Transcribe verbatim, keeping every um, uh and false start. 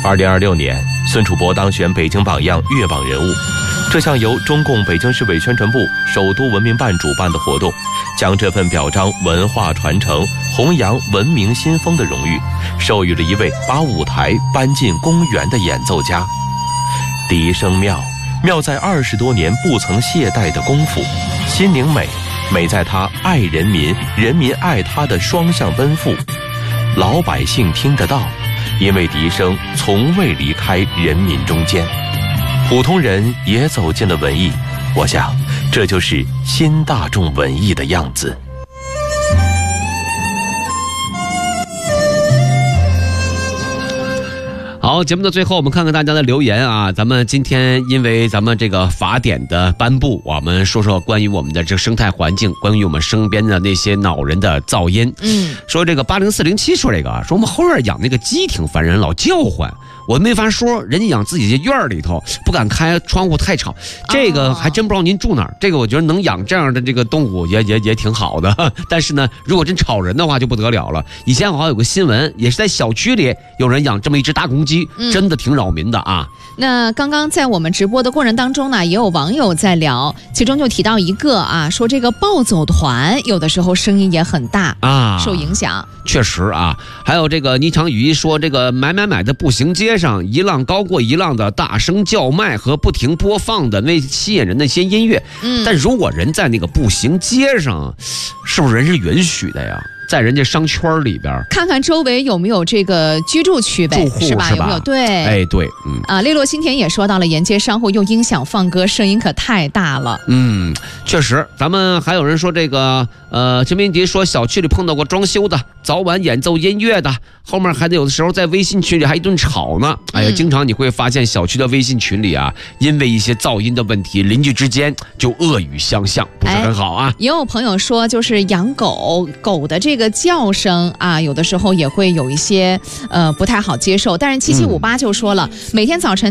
二零二六年，孙楚博当选北京榜样月榜人物。这项由中共北京市委宣传部、首都文明办主办的活动，将这份表彰文化传承、弘扬文明新风的荣誉，授予了一位把舞台搬进公园的演奏家。笛声妙，妙在二十多年不曾懈怠的功夫；心灵美，美在他爱人民、人民爱他的双向奔赴。老百姓听得到，因为笛声从未离开人民中间。普通人也走进了文艺，我想这就是新大众文艺的样子。 好，节目的最后我们看看大家的留言啊。咱们今天因为咱们这个法典的颁布，我们说说关于我们的这个生态环境，关于我们身边的那些恼人的噪音。嗯，说这个八零四零七说这个，说我们后院养那个鸡挺烦人，老叫唤。我没法说，人家养自己的院里头不敢开窗户太吵，这个还真不知道您住哪儿。这个我觉得能养这样的这个动物也也也挺好的，但是呢，如果真吵人的话就不得了了。以前好像有个新闻，也是在小区里有人养这么一只大公鸡，真的挺扰民的啊。 那刚刚在我们直播的过程当中呢，也有网友在聊，其中就提到一个啊，说这个暴走团有的时候声音也很大啊，受影响。 确实啊，还有这个霓裳羽衣说，这个买买买的步行街上一浪高过一浪的大声叫卖和不停播放的那吸引人的一些音乐，嗯，但如果人在那个步行街上，是不是人是允许的呀？在人家商圈里边看看周围有没有这个居住区呗， 住户是吧？有没有？对， 哎，对，嗯啊，利落新田也说到了，沿街商户用音响放歌，声音可太大了。 嗯，确实，咱们还有人说这个，呃，陈明迪说小区里碰到过装修的，早晚演奏音乐的，后面还得有的时候在微信群里还一顿吵呢。哎呀，经常你会发现小区的微信群里啊，因为一些噪音的问题，邻居之间就恶语相向，不是很好啊。 也有朋友说，就是养狗狗的这个叫声啊，有的时候也会有一些呃不太好接受。但是七七五八就说了，嗯、每天早晨